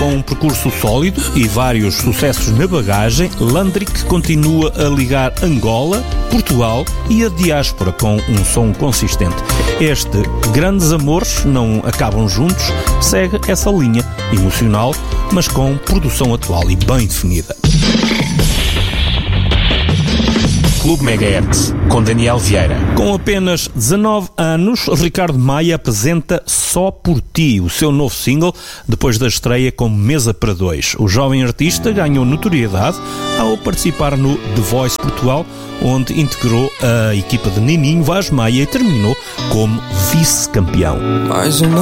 Com um percurso sólido e vários sucessos na bagagem, Landrick continua a ligar Angola, Portugal e a diáspora com um som consistente. Este Grandes Amores Não Acabam Juntos segue essa linha emocional, mas com produção atual e bem definida. Clube Megahertz, com Daniel Vieira. Com apenas 19 anos, Ricardo Maia apresenta Só Por Ti, o seu novo single, depois da estreia como Mesa para Dois. O jovem artista ganhou notoriedade ao participar no The Voice Portugal, onde integrou a equipa de Nininho Vaz Maia e terminou como vice-campeão. Mais uma